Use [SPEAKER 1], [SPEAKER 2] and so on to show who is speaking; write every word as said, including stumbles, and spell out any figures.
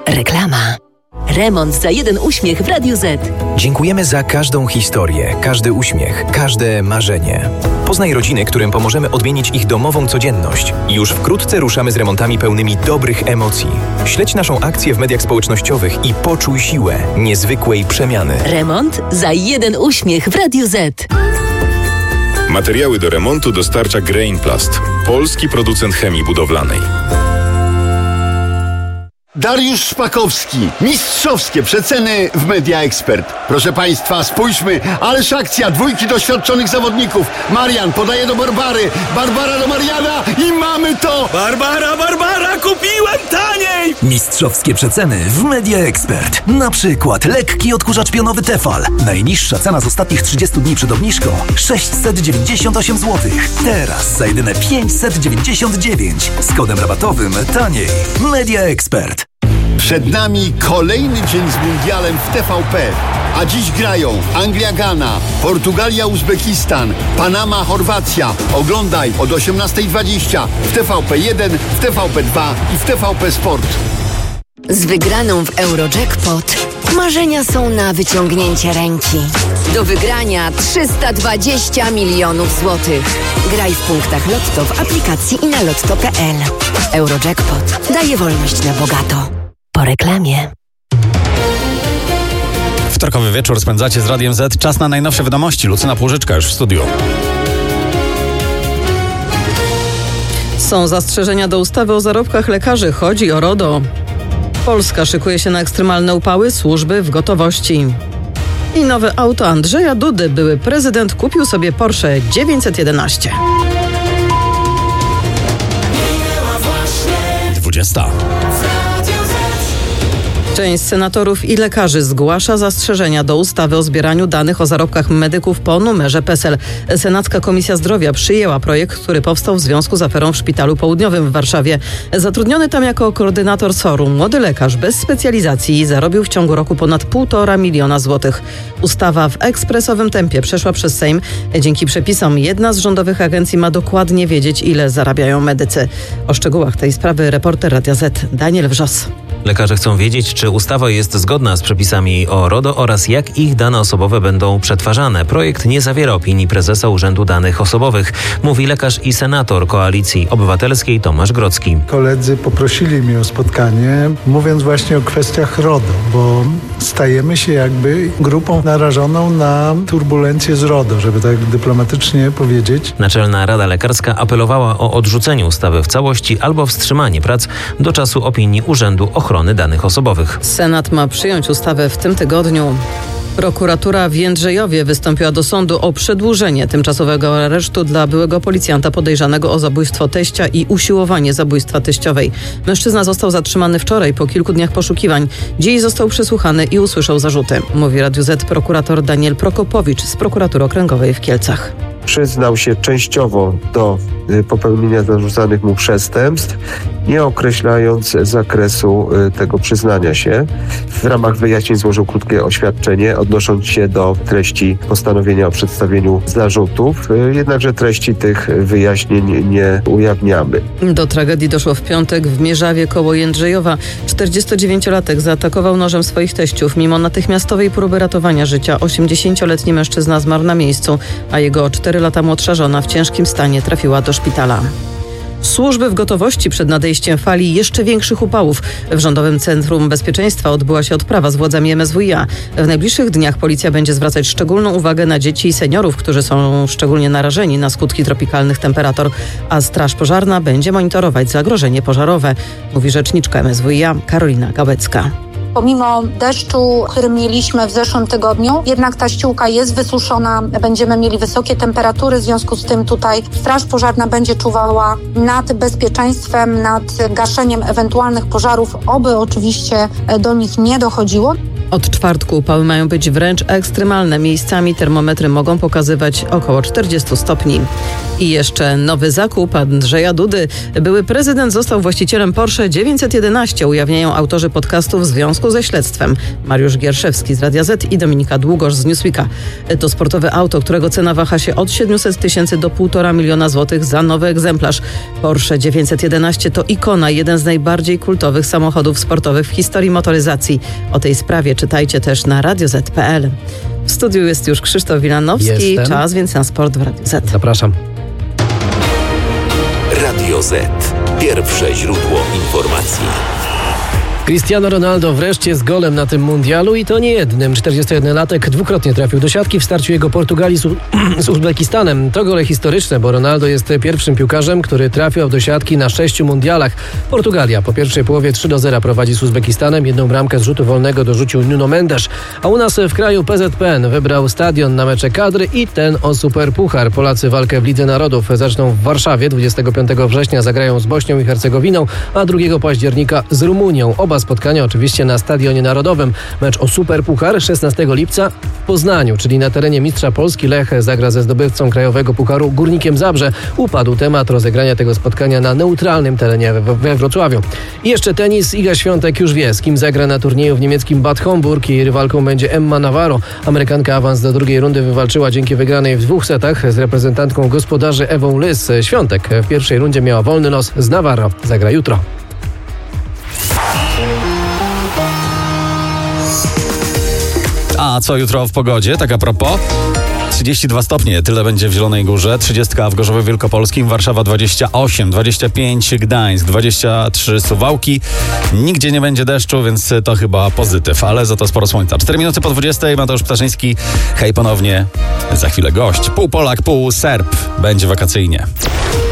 [SPEAKER 1] Reklama. Remont za jeden uśmiech w Radiu Z.
[SPEAKER 2] Dziękujemy za każdą historię, każdy uśmiech, każde marzenie. Poznaj rodziny, którym pomożemy odmienić ich domową codzienność. I już wkrótce ruszamy z remontami pełnymi dobrych emocji. Śledź naszą akcję w mediach społecznościowych i poczuj siłę niezwykłej przemiany.
[SPEAKER 1] Remont za jeden uśmiech w Radiu Z.
[SPEAKER 3] Materiały do remontu dostarcza Grainplast, polski producent chemii budowlanej.
[SPEAKER 4] Dariusz Szpakowski. Mistrzowskie przeceny w Media Expert. Proszę Państwa, spójrzmy, ależ akcja, dwójki doświadczonych zawodników. Marian podaje do Barbary, Barbara do Mariana i mamy to!
[SPEAKER 5] Barbara, Barbara, kupiłem taniej!
[SPEAKER 6] Mistrzowskie przeceny w Media Expert. Na przykład lekki odkurzacz pionowy Tefal. Najniższa cena z ostatnich trzydziestu dni przed obniżką sześćset dziewięćdziesiąt osiem złotych. Teraz za jedyne pięćset dziewięćdziesiąt dziewięć. Z kodem rabatowym taniej. Media Expert.
[SPEAKER 4] Przed nami kolejny dzień z mundialem w T V P. A dziś grają Anglia, Gana, Portugalia, Uzbekistan, Panama, Chorwacja. Oglądaj od osiemnasta dwadzieścia w T V P jeden, w T V P dwa i w T V P Sport.
[SPEAKER 1] Z wygraną w Eurojackpot marzenia są na wyciągnięcie ręki. Do wygrania trzysta dwadzieścia milionów złotych. Graj w punktach Lotto w aplikacji i na lotto kropka p l. Eurojackpot daje wolność na bogato. Po reklamie.
[SPEAKER 7] Wtorkowy wieczór spędzacie z Radiem Z. Czas na najnowsze wiadomości. Lucyna Płużyczka już w studiu.
[SPEAKER 8] Są zastrzeżenia do ustawy o zarobkach lekarzy. Chodzi o RODO. Polska szykuje się na ekstremalne upały, służby w gotowości. I nowe auto Andrzeja Dudy. Były prezydent kupił sobie Porsche dziewięćset jedenaście.
[SPEAKER 7] dwudziesta.
[SPEAKER 8] Część senatorów i lekarzy zgłasza zastrzeżenia do ustawy o zbieraniu danych o zarobkach medyków po numerze PESEL. Senacka Komisja Zdrowia przyjęła projekt, który powstał w związku z aferą w Szpitalu Południowym w Warszawie. Zatrudniony tam jako koordynator S O R-u młody lekarz bez specjalizacji zarobił w ciągu roku ponad półtora miliona złotych. Ustawa w ekspresowym tempie przeszła przez Sejm. Dzięki przepisom jedna z rządowych agencji ma dokładnie wiedzieć, ile zarabiają medycy. O szczegółach tej sprawy reporter Radia Z Daniel Wrzos.
[SPEAKER 9] Lekarze chcą wiedzieć, czy ustawa jest zgodna z przepisami o RODO oraz jak ich dane osobowe będą przetwarzane. Projekt nie zawiera opinii prezesa Urzędu Danych Osobowych, mówi lekarz i senator Koalicji Obywatelskiej Tomasz Grodzki.
[SPEAKER 10] Koledzy poprosili mnie o spotkanie, mówiąc właśnie o kwestiach RODO, bo stajemy się jakby grupą narażoną na turbulencje z RODO, żeby tak dyplomatycznie powiedzieć.
[SPEAKER 9] Naczelna Rada Lekarska apelowała o odrzucenie ustawy w całości albo wstrzymanie prac do czasu opinii Urzędu Ochrony Danych Osobowych.
[SPEAKER 8] Senat ma przyjąć ustawę w tym tygodniu. Prokuratura w Jędrzejowie wystąpiła do sądu o przedłużenie tymczasowego aresztu dla byłego policjanta podejrzanego o zabójstwo teścia i usiłowanie zabójstwa teściowej. Mężczyzna został zatrzymany wczoraj po kilku dniach poszukiwań. Dziś został przesłuchany i usłyszał zarzuty. Mówi Radiu Z prokurator Daniel Prokopowicz z Prokuratury Okręgowej w Kielcach.
[SPEAKER 11] Przyznał się częściowo do popełnienia zarzucanych mu przestępstw, nie określając zakresu tego przyznania się. W ramach wyjaśnień złożył krótkie oświadczenie, odnosząc się do treści postanowienia o przedstawieniu zarzutów, jednakże treści tych wyjaśnień nie ujawniamy.
[SPEAKER 8] Do tragedii doszło w piątek w Mierzawie koło Jędrzejowa. czterdziestodziewięciolatek zaatakował nożem swoich teściów. Mimo natychmiastowej próby ratowania życia osiemdziesięcioletni mężczyzna zmarł na miejscu, a jego o cztery lata młodsza żona w ciężkim stanie trafiła do szpitala. Służby w gotowości przed nadejściem fali jeszcze większych upałów. W Rządowym Centrum Bezpieczeństwa odbyła się odprawa z władzami M S W iA. W najbliższych dniach policja będzie zwracać szczególną uwagę na dzieci i seniorów, którzy są szczególnie narażeni na skutki tropikalnych temperatur, a Straż Pożarna będzie monitorować zagrożenie pożarowe, mówi rzeczniczka M S W iA Karolina Gałecka.
[SPEAKER 12] Pomimo deszczu, który mieliśmy w zeszłym tygodniu, jednak ta ściółka jest wysuszona, będziemy mieli wysokie temperatury, w związku z tym tutaj Straż Pożarna będzie czuwała nad bezpieczeństwem, nad gaszeniem ewentualnych pożarów, oby oczywiście do nich nie dochodziło.
[SPEAKER 8] Od czwartku upały mają być wręcz ekstremalne. Miejscami termometry mogą pokazywać około czterdzieści stopni. I jeszcze nowy zakup Andrzeja Dudy. Były prezydent został właścicielem Porsche dziewięćset jedenaście, ujawniają autorzy podcastu w związku ze śledztwem. Mariusz Gierszewski z Radia Z i Dominika Długosz z Newsweeka. To sportowe auto, którego cena waha się od siedemset tysięcy do półtora miliona złotych za nowy egzemplarz. Porsche dziewięćset jedenaście to ikona, jeden z najbardziej kultowych samochodów sportowych w historii motoryzacji. O tej sprawie czytajcie też na radio zet kropka pe el. W studiu jest już Krzysztof Wilanowski.
[SPEAKER 13] Jestem.
[SPEAKER 8] Czas więc na sport w Radio Z.
[SPEAKER 13] Zapraszam.
[SPEAKER 14] Radio Z. Pierwsze źródło informacji.
[SPEAKER 13] Cristiano Ronaldo wreszcie z golem na tym mundialu i to nie jednym. czterdziestojednolatek dwukrotnie trafił do siatki w starciu jego Portugalii z, U- z Uzbekistanem. To gole historyczne, bo Ronaldo jest pierwszym piłkarzem, który trafiał do siatki na sześciu mundialach. Portugalia po pierwszej połowie trzy do zera prowadzi z Uzbekistanem. Jedną bramkę z rzutu wolnego dorzucił Nuno Mendes. A u nas w kraju P Z P N wybrał stadion na mecze kadry i ten o Superpuchar. Polacy walkę w Lidze Narodów zaczną w Warszawie. dwudziestego piątego września zagrają z Bośnią i Hercegowiną, a drugiego października z Rumunią. Oba spotkania oczywiście na Stadionie Narodowym. Mecz o Superpuchar szesnastego lipca w Poznaniu, czyli na terenie mistrza Polski. Lech zagra ze zdobywcą krajowego pucharu Górnikiem Zabrze. Upadł temat rozegrania tego spotkania na neutralnym terenie we Wrocławiu. I jeszcze tenis. Iga Świątek już wie, z kim zagra na turnieju w niemieckim Bad Homburg. Jej rywalką będzie Emma Navarro. Amerykanka awans do drugiej rundy wywalczyła dzięki wygranej w dwóch setach z reprezentantką gospodarzy Ewą Lys. Świątek w pierwszej rundzie miała wolny los z Navarro. Zagra jutro.
[SPEAKER 7] A co jutro w pogodzie? Tak a propos. trzydzieści dwa stopnie, tyle będzie w Zielonej Górze, trzydzieści w Gorzowie Wielkopolskim, Warszawa dwadzieścia osiem, dwadzieścia pięć Gdańsk, dwadzieścia trzy Suwałki. Nigdzie nie będzie deszczu, więc to chyba pozytyw, ale za to sporo słońca. cztery minuty po dwudziestej, Mateusz Ptaszyński. Hej ponownie, za chwilę gość. Pół Polak, pół Serb. Będzie wakacyjnie.